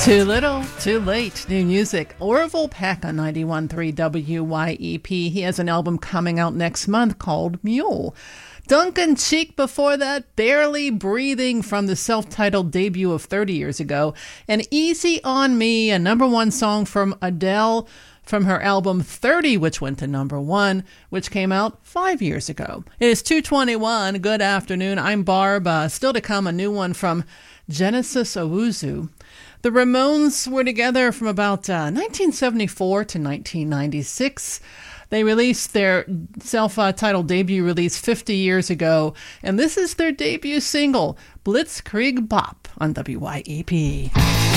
Too little, too late. New music. Orville Peck on 91.3 WYEP. He has an album coming out next month called Mule. Duncan Cheek before that, Barely Breathing from the self-titled debut of 30 years ago. And Easy on Me, a number one song from Adele from her album 30, which went to number one, which came out 5 years ago. It is 2:21. Good afternoon. I'm Barb. Still to come, a new one from Genesis Owusu. The Ramones were together from about 1974 to 1996. They released their self-titled debut release 50 years ago, and this is their debut single, Blitzkrieg Bop, on WYEP.